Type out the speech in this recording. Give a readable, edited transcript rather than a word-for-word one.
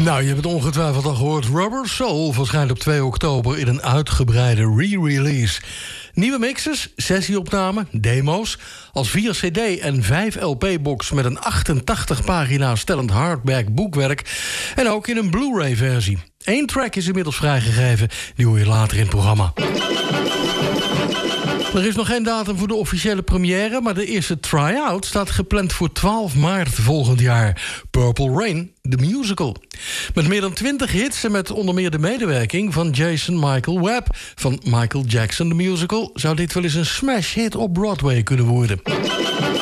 Nou, je hebt het ongetwijfeld al gehoord. Rubber Soul verschijnt op 2 oktober in een uitgebreide re-release. Nieuwe mixes, sessieopnamen, demo's, als 4 cd en 5 LP-box met een 88 pagina's tellend hardback boekwerk en ook in een Blu-ray versie. 1 track is inmiddels vrijgegeven, die hoor je later in het programma. Er is nog geen datum voor de officiële première, maar de eerste try-out staat gepland voor 12 maart volgend jaar. Purple Rain, the musical. Met meer dan 20 hits en met onder meer de medewerking van Jason Michael Webb van Michael Jackson the Musical zou dit wel eens een smash hit op Broadway kunnen worden.